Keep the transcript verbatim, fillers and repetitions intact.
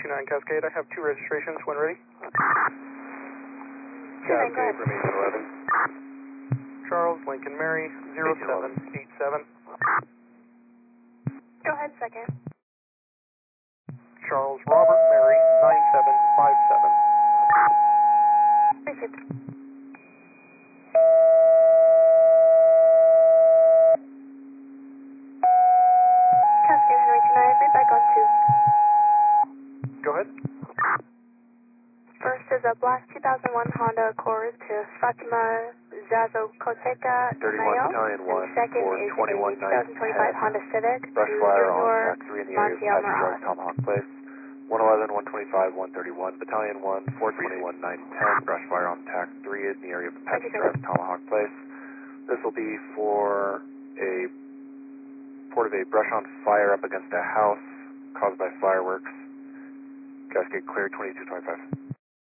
two nine Cascade. I have two registrations when ready. Cascade from eighteen eleven. Charles Lincoln Mary, zero seven eight seven. Go ahead, second. Charles Robert Mary, nine seven five seven. Received. Cascade Henry two nine, read back on two. Go ahead. First is a black two thousand one Honda Accord to Fatima Zazokoteka thirty-one Mayo. Battalion one, And second for is a twenty-one twenty twenty-five nine Honda Civic brush to fire on Junior track three in the area of Montiel Apache Drive, Morales. Tomahawk Place. one eleven, one twenty-five, one thirty-one, Battalion one, four twenty-one, nine ten, brush fire on tack three in the area of Apache Drive, Tomahawk Place. This will be for a report of a brush on fire up against a house caused by fireworks. Cascade clear, twenty-two twenty-five.